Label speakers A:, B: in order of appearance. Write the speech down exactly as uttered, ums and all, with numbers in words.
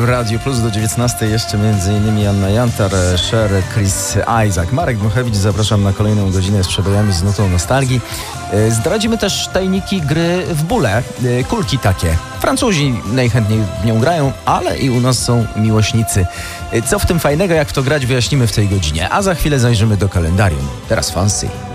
A: w Radiu Plus do dziewiętnastej jeszcze m.in. Anna Jantar, Cher, Chris Isaak. Marek Dmuchewicz, zapraszam na kolejną godzinę z przebojami z nutą nostalgii. Zdradzimy też tajniki gry w bóle, kulki takie. Francuzi najchętniej w nią grają, ale i u nas są miłośnicy. Co w tym fajnego, jak w to grać, wyjaśnimy w tej godzinie, a za chwilę zajrzymy do kalendarium. Teraz Fancy.